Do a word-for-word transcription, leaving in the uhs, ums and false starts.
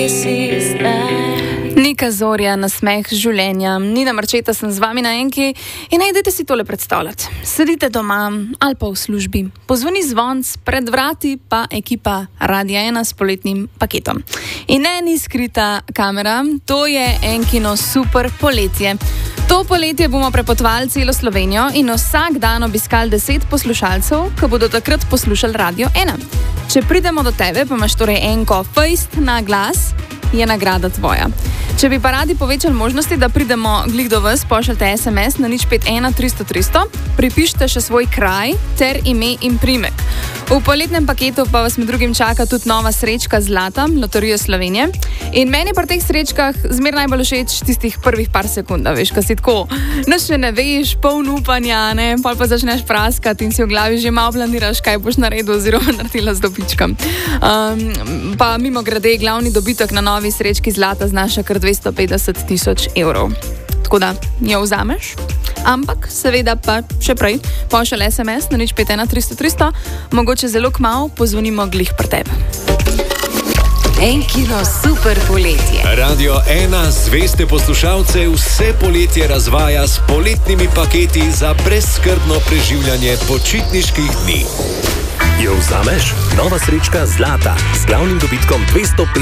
Nika Zorja, nasmeh življenja. Nina Marčeta sem z vami na enki in najdete si tole predstavljati. Sedite doma ali pa v službi. Pozvoni zvonc, pred vrati pa ekipa Radia ena s poletnim paketom. In ne, ni skrita kamera, to je enkino super poletje. To poletje bomo prepotovali celo Slovenijo in vsak dan obiskali deset poslušalcev, ki bodo takrat poslušali Radio ena. Če pridemo do tebe, pa imaš torej enko fejst na glas, je nagrada tvoja. Če bi pa radi povečali možnosti, da pridemo glih do vas, pošljite es em es na nič pet ena tristo tristo, pripišite še svoj kraj ter ime in primek. V poletnem paketu pa vas med drugim čaka tudi nova srečka Zlata, Loterija Slovenije. In meni pri teh srečkah zmer najbolj všeč tistih prvih par sekund, veš, ko si tako, nič še ne veš, poln upanja, ne, pol pa začneš praskati in si v glavi že malo planiraš, kaj boš naredil oziroma naredila z dobičkom. Um, pa mimo grede, glavni dobitek na novi srečki Zlata znaša kar dvesto petdeset tisoč evrov. Tako da jo vzameš, ampak seveda pa še prej pošlji es em es na nič pet ena tristo tristo, mogoče zelo kmalu pozvonimo glih pri tebi. Enkino super poletje. Radio ena zveste poslušalce vse poletje razvaja s poletnimi paketi za brezskrbno preživljanje počitniških dni. Jo vzameš? Nova srečka Zlata s glavnim dobitkom dvesto petdeset